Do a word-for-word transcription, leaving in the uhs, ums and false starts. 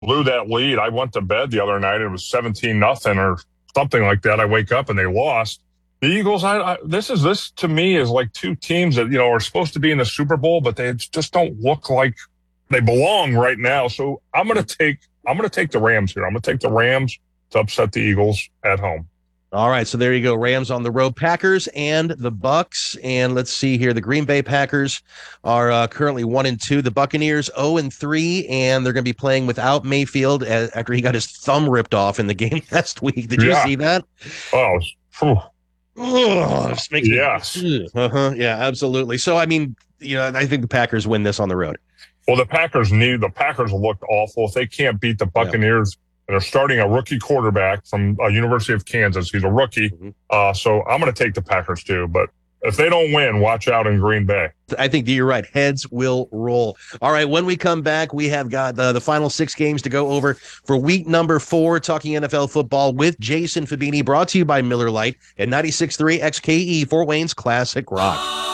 blew that lead. I went to bed the other night. It was seventeen nothing or something like that. I wake up and they lost. The Eagles, I, I this is this to me is like two teams that, you know, are supposed to be in the Super Bowl, but they just don't look like they belong right now. So I'm going to take I'm going to take the Rams here. I'm going to take the Rams to upset the Eagles at home. All right, so there you go. Rams on the road, Packers and the Bucks. And let's see here. The Green Bay Packers are uh, currently one and two. The Buccaneers zero and three, and they're going to be playing without Mayfield after he got his thumb ripped off in the game last week. Did you yeah. see that? Oh, oh this makes yes. me, uh-huh, yeah, absolutely. So I mean, you know, I think the Packers win this on the road. Well, the Packers need the Packers looked awful. If they can't beat the Buccaneers. Yeah. They're starting a rookie quarterback from uh, University of Kansas. He's a rookie. Mm-hmm. Uh, so I'm going to take the Packers too. But if they don't win, watch out in Green Bay. I think you're right. Heads will roll. All right. When we come back, we have got the, the final six games to go over for week number four, talking N F L football with Jason Fabini, brought to you by Miller Lite at ninety-six point three X K E, Fort Wayne's Classic Rock.